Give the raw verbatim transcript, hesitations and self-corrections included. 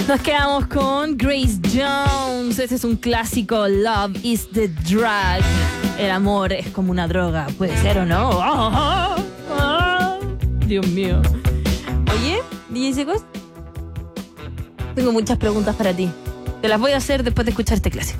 Nos quedamos con Grace Jones. Este es un clásico, Love is the Drug. El amor es como una droga, puede ser o no. Oh, oh, oh. Dios mío. Oye, D J Secos, tengo muchas preguntas para ti. Te las voy a hacer después de escuchar este clásico.